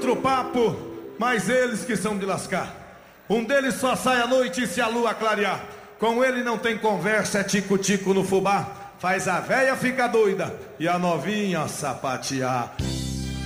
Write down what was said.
outro papo, mas eles que são de lascar. Um deles só sai à noite se a lua clarear. Com ele não tem conversa, é tico-tico no fubá. Faz a véia ficar doida e a novinha sapatear.